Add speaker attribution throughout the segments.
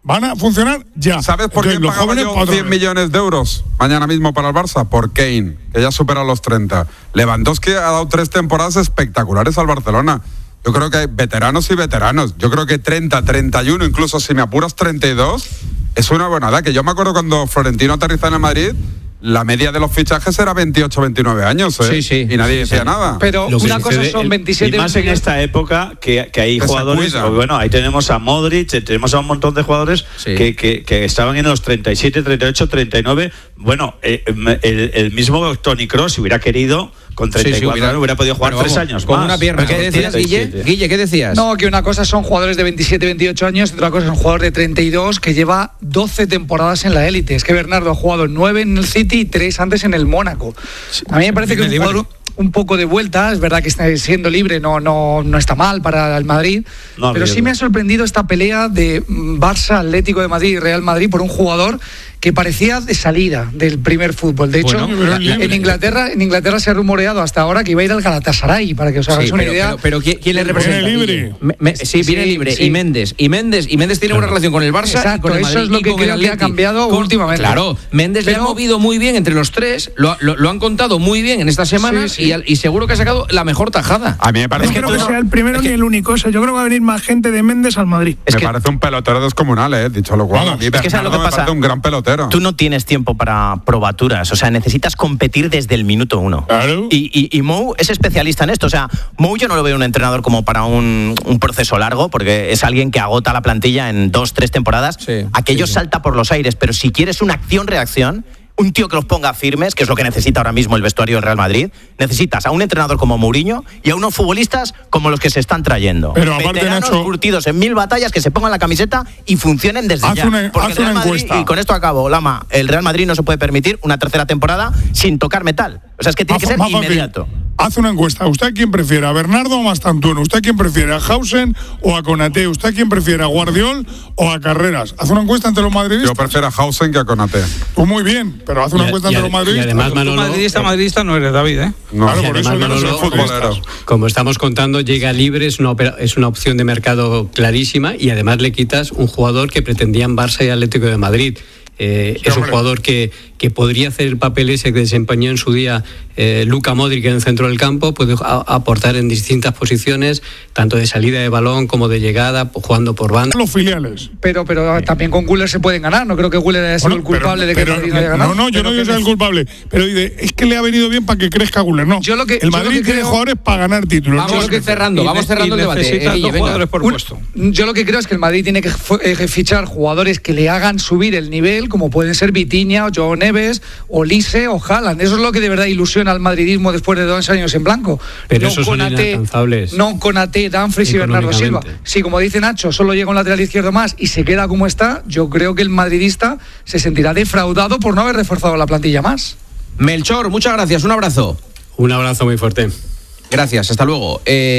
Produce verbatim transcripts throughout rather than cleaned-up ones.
Speaker 1: van a funcionar ya.
Speaker 2: ¿Sabes por qué pagaba yo cien millones de euros mañana mismo para el Barça? Por Kane, que ya supera los treinta. Lewandowski ha dado tres temporadas espectaculares al Barcelona. Yo creo que hay veteranos y veteranos. Yo creo que treinta, treinta y uno, incluso si me apuras treinta y dos, es una buena edad. Que yo me acuerdo cuando Florentino aterrizó en el Madrid, la media de los fichajes era veintiocho, veintinueve años, ¿eh?
Speaker 3: Sí, sí.
Speaker 2: Y nadie
Speaker 3: sí,
Speaker 2: decía
Speaker 3: sí.
Speaker 2: nada.
Speaker 4: Pero una cosa son veintisiete...
Speaker 5: Y más en esta época que, que hay
Speaker 2: que
Speaker 5: jugadores... Bueno, ahí tenemos a Modric, tenemos a un montón de jugadores sí. que, que, que estaban en los treinta y siete, treinta y ocho, treinta y nueve. Bueno, eh, el, el mismo Toni Kroos, si hubiera querido... Con treinta y cuatro sí, sí, hubiera, hubiera podido jugar tres años
Speaker 3: con
Speaker 5: más.
Speaker 3: Una pierna. ¿Qué decías, Guille? Guille, ¿qué decías?
Speaker 4: No, que una cosa son jugadores de veintisiete, veintiocho años y otra cosa es un jugador de treinta y dos que lleva doce temporadas en la élite. Es que Bernardo ha jugado nueve en el City y tres antes en el Mónaco. A mí me parece que es un jugador un poco de vuelta, es verdad que está siendo libre, no, no, no está mal para el Madrid, no, pero sí me ha sorprendido esta pelea de Barça, Atlético de Madrid y Real Madrid por un jugador que parecía de salida del primer fútbol. De hecho, bueno, en Inglaterra en Inglaterra se ha rumoreado hasta ahora que iba a ir al Galatasaray, para que os hagáis sí, una
Speaker 3: pero,
Speaker 4: idea.
Speaker 3: Pero, pero ¿quién le representa?
Speaker 1: Viene libre.
Speaker 3: Me, me, sí, sí, viene libre. Sí. Y Méndez. Y Méndez, y Méndez tiene claro. una relación con el Barça
Speaker 4: Exacto,
Speaker 3: y con el Madrid.
Speaker 4: Eso es lo que creo que ha cambiado con, últimamente.
Speaker 3: Claro, Méndez pero, le ha movido muy bien entre los tres, lo, lo, lo han contado muy bien en estas semanas sí, sí. Y, al, y seguro que ha sacado la mejor tajada.
Speaker 2: A mí me parece
Speaker 6: no
Speaker 2: que
Speaker 6: creo que sea el primero es que, ni el único. O sea, yo creo que va a venir más gente de Méndez al Madrid.
Speaker 2: Es
Speaker 6: me
Speaker 2: que, parece un pelotero descomunal, eh, dicho lo cual. A mí
Speaker 7: es que
Speaker 2: Bernardo
Speaker 7: lo que
Speaker 2: me
Speaker 7: pasa.
Speaker 2: parece un gran pelotero.
Speaker 7: Tú no tienes tiempo para probaturas, o sea, necesitas competir desde el minuto uno.
Speaker 1: Claro.
Speaker 7: Y, y, y Mou es especialista en esto, o sea, Mou yo no lo veo un entrenador como para un, un proceso largo, porque es alguien que agota la plantilla en dos, tres temporadas. Sí, Aquello sí, sí. salta por los aires, pero si quieres una acción-reacción, un tío que los ponga firmes, que es lo que necesita ahora mismo el vestuario del Real Madrid, necesitas a un entrenador como Mourinho y a unos futbolistas como los que se están trayendo.
Speaker 1: Pero aparte,
Speaker 7: veteranos
Speaker 1: Nacho,
Speaker 7: curtidos en mil batallas que se pongan la camiseta y funcionen desde
Speaker 1: haz
Speaker 7: ya.
Speaker 1: Una,
Speaker 7: Porque
Speaker 1: haz
Speaker 7: el Real
Speaker 1: una
Speaker 7: Madrid,
Speaker 1: encuesta.
Speaker 7: y con esto acabo, Lama, el Real Madrid no se puede permitir una tercera temporada sin tocar metal. O sea, es que tiene
Speaker 1: más,
Speaker 7: que ser
Speaker 1: más
Speaker 7: inmediato.
Speaker 1: Fácil. Haz una encuesta. ¿Usted a quién prefiere? ¿A Bernardo o a Mastantuono? ¿Usted a quién prefiere? ¿A Hausen o a Konaté? ¿Usted a quién prefiere? ¿A Guardiol o a Carreras? Haz una encuesta entre los madridistas.
Speaker 2: Yo prefiero a Hausen que a Konaté.
Speaker 1: Pues muy bien, pero haz una
Speaker 8: y,
Speaker 1: encuesta
Speaker 8: y,
Speaker 1: entre los madridistas.
Speaker 8: Y además, Manolo,
Speaker 4: madridista,
Speaker 8: eh,
Speaker 4: madridista no eres, David, ¿eh?
Speaker 2: No,
Speaker 1: claro,
Speaker 8: y
Speaker 1: por
Speaker 8: además,
Speaker 1: eso
Speaker 8: Manolo,
Speaker 1: no soy futbolero.
Speaker 8: Como estamos contando, llega libre, es una, es una opción de mercado clarísima y además le quitas un jugador que pretendían Barça y Atlético de Madrid. Eh, sí, es un jugador que, que podría hacer el papel ese que desempeñó en su día eh, Luka Modric en el centro del campo, puede a, aportar en distintas posiciones, tanto de salida de balón como de llegada, jugando por banda.
Speaker 1: Los filiales.
Speaker 4: Pero, pero sí. también con Güler se pueden ganar, no creo que Güler haya sido bueno, el culpable
Speaker 1: pero,
Speaker 4: de que
Speaker 1: pero,
Speaker 4: Madrid no haya ganado.
Speaker 1: No, no, yo no digo que sea el culpable, pero dice, es que le ha venido bien para que crezca Güler, no.
Speaker 4: Yo lo que,
Speaker 1: el Madrid tiene creo... jugadores para ganar títulos.
Speaker 3: Vamos
Speaker 1: no
Speaker 3: cerrando,
Speaker 4: y
Speaker 3: vamos cerrando el debate.
Speaker 4: Eh, jugadores por puesto. Yo lo que creo es que el Madrid tiene que eh, fichar jugadores que le hagan subir el nivel, como pueden ser Vitinha, o Joao Neves, o Lise, o Haaland. Eso es lo que de verdad ilusiona al madridismo después de dos años en blanco.
Speaker 8: Pero
Speaker 4: no
Speaker 8: esos son
Speaker 4: Konaté,
Speaker 8: inalcanzables.
Speaker 4: No Konaté, Dumfries y Bernardo Silva. Si, como dice Nacho, solo llega un lateral izquierdo más y se queda como está, yo creo que el madridista se sentirá defraudado por no haber reforzado la plantilla más.
Speaker 3: Melchor, muchas gracias. Un abrazo.
Speaker 8: Un abrazo muy fuerte.
Speaker 3: Gracias, hasta luego.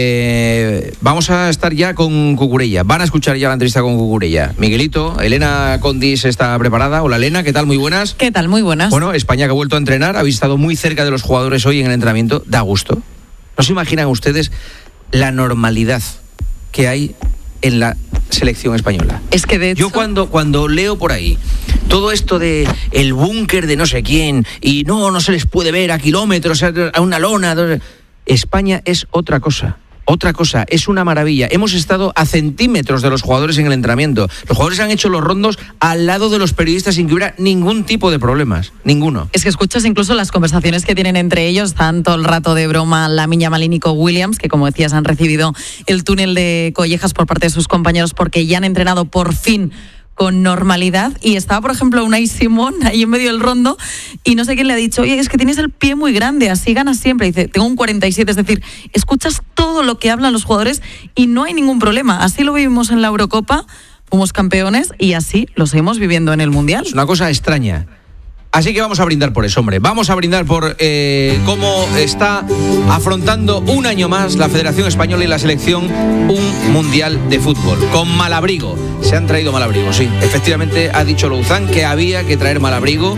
Speaker 3: Eh, vamos a estar ya con Cucurella. Van a escuchar ya la entrevista con Cucurella. Miguelito, Elena Condis está preparada. Hola, Elena, ¿qué tal? Muy buenas.
Speaker 9: ¿Qué tal? Muy buenas.
Speaker 3: Bueno, España que ha vuelto a entrenar, habéis estado muy cerca de los jugadores hoy en el entrenamiento. Da gusto. ¿No se imaginan ustedes la normalidad que hay en la selección española?
Speaker 9: Es que de hecho...
Speaker 3: Yo cuando, cuando leo por ahí todo esto de el búnker de no sé quién y no, no se les puede ver a kilómetros, a una lona... España es otra cosa, otra cosa, es una maravilla. Hemos estado a centímetros de los jugadores en el entrenamiento. Los jugadores han hecho los rondos al lado de los periodistas sin que hubiera ningún tipo de problemas, ninguno.
Speaker 9: Es que escuchas incluso las conversaciones que tienen entre ellos, tanto el rato de broma Lamine Yamal y Nico Williams, que como decías han recibido el túnel de collejas por parte de sus compañeros porque ya han entrenado por fin con normalidad, y estaba por ejemplo Unai Simón ahí en medio del rondo y no sé quién le ha dicho, oye, es que tienes el pie muy grande, así ganas siempre, y dice, tengo un cuarenta y siete, es decir, escuchas todo lo que hablan los jugadores y no hay ningún problema. Así lo vivimos en la Eurocopa, fuimos campeones y así lo seguimos viviendo en el Mundial.
Speaker 3: Es una cosa extraña. Así que vamos a brindar por eso, hombre. Vamos a brindar por eh, cómo está afrontando un año más la Federación Española y la selección un Mundial de Fútbol. Con malabrigo. Se han traído malabrigo, sí. Efectivamente, ha dicho Louzán que había que traer malabrigo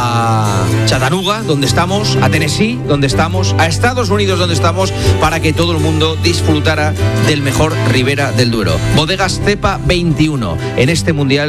Speaker 3: a Chattanooga, donde estamos, a Tennessee, donde estamos, a Estados Unidos, donde estamos, para que todo el mundo disfrutara del mejor Ribera del Duero. Bodegas Cepa veintiuno. En este Mundial